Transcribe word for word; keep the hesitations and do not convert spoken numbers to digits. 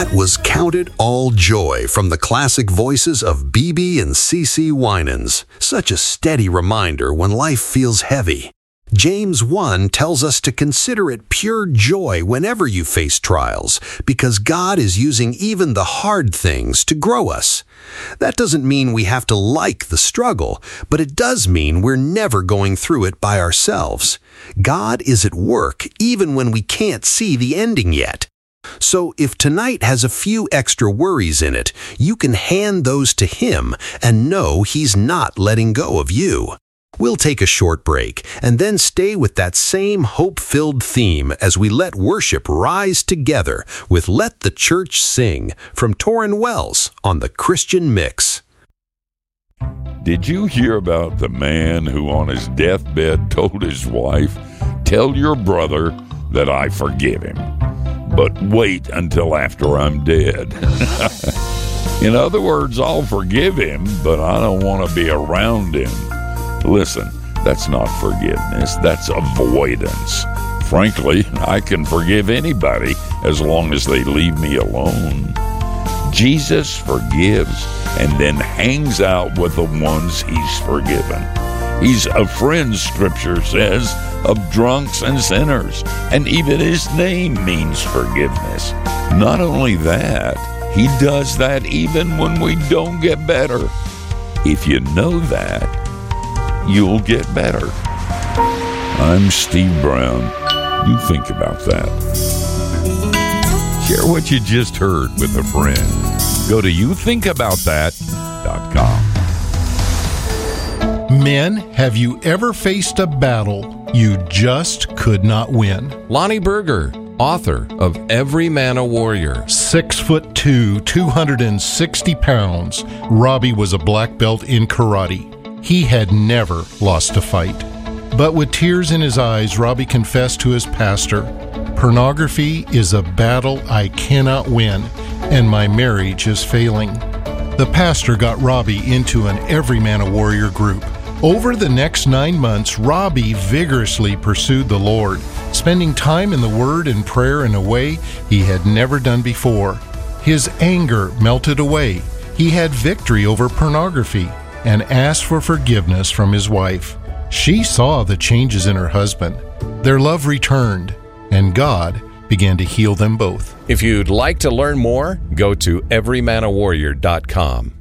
That was Count It All Joy from the classic voices of B B and C C Winans. Such a steady reminder when life feels heavy. James one tells us to consider it pure joy whenever you face trials, because God is using even the hard things to grow us. That doesn't mean we have to like the struggle, but it does mean we're never going through it by ourselves. God is at work even when we can't see the ending yet. So if tonight has a few extra worries in it, you can hand those to Him and know He's not letting go of you. We'll take a short break and then stay with that same hope-filled theme as we let worship rise together with Let the Church Sing from Torrin Wells on the Christian Mix. Did you hear about the man who on his deathbed told his wife, "Tell your brother that I forgive him, but wait until after I'm dead"? In other words, I'll forgive him, but I don't want to be around him. Listen, that's not forgiveness, that's avoidance. Frankly, I can forgive anybody as long as they leave me alone. Jesus forgives and then hangs out with the ones He's forgiven. He's a friend, Scripture says, of drunks and sinners, and even His name means forgiveness. Not only that, He does that even when we don't get better. If you know that, you'll get better. I'm Steve Brown. You think about that. Share what you just heard with a friend. Go to you think about that dot com. Men, have you ever faced a battle you just could not win? Lonnie Berger, author of Every Man a Warrior. Six foot two, two hundred sixty pounds, Robbie was a black belt in karate. He had never lost a fight. But with tears in his eyes, Robbie confessed to his pastor, "Pornography is a battle I cannot win, and my marriage is failing." The pastor got Robbie into an Every Man a Warrior group. Over the next nine months, Robbie vigorously pursued the Lord, spending time in the Word and prayer in a way he had never done before. His anger melted away. He had victory over pornography and asked for forgiveness from his wife. She saw the changes in her husband. Their love returned, and God began to heal them both. If you'd like to learn more, go to every man a warrior dot com.